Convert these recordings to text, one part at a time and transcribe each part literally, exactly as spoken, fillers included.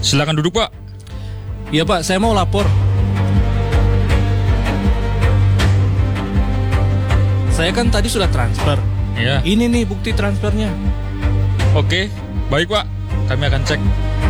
Silakan duduk, Pak. Iya, Pak, saya mau lapor. Saya kan tadi sudah transfer. Iya. Ini nih bukti transfernya. Oke, baik, Pak. Kami akan cek.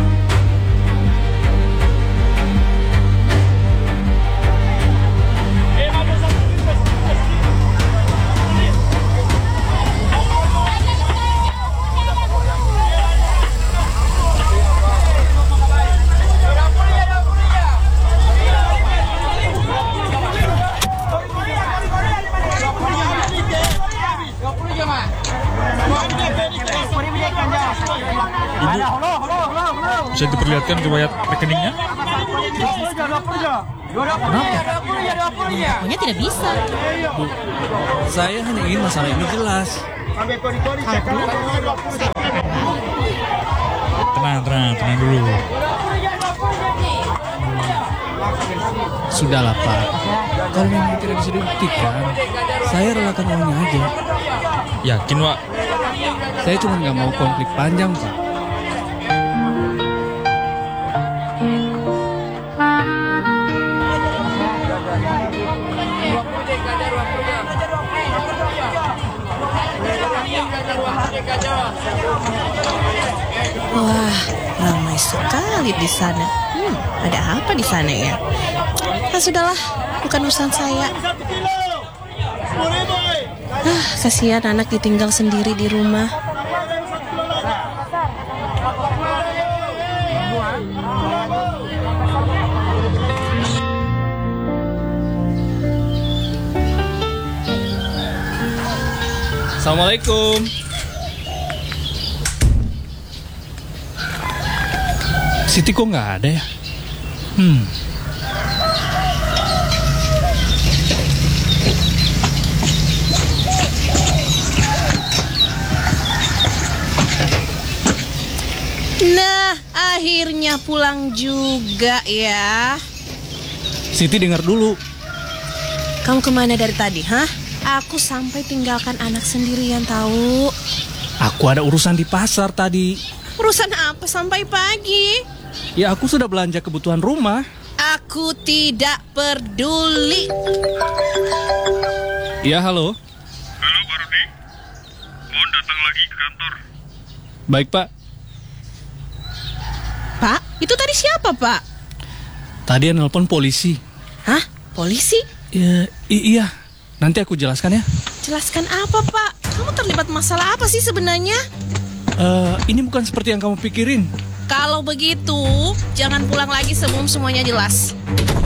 Ibu, bisa diperlihatkan riwayat rekeningnya? Pokoknya tidak bisa. Bu, saya hanya ingin masalah ini jelas. Tenang, tenang, tenang dulu. Sudahlah, Pak. Kalau memang tidak bisa dibuktikan, saya relakan uangnya aja. Yakin, Pak? Saya cuma nggak mau konflik panjang, Pak. Wah, ramai sekali di sana. Hmm, ada apa di sana ya? Ah, sudahlah, bukan urusan saya. Ah, kasihan anak ditinggal sendiri di rumah. Assalamualaikum. Siti kok nggak ada ya? Hmm. Nah, akhirnya pulang juga ya. Siti dengar dulu. Kamu kemana dari tadi, hah? Aku sampai tinggalkan anak sendirian tahu. Aku ada urusan di pasar tadi. Urusan apa sampai pagi? Ya aku sudah belanja kebutuhan rumah. Aku tidak peduli. Ya halo. Halo Pak Rudi, mohon datang lagi ke kantor. Baik Pak. Pak, itu tadi siapa Pak? Tadi yang nelpon polisi. Hah? Polisi? Ya, i- iya. Nanti aku jelaskan ya. Jelaskan apa Pak? Kamu terlibat masalah apa sih sebenarnya? Eh, ini bukan seperti yang kamu pikirin. Kalau begitu, jangan pulang lagi sebelum semuanya jelas.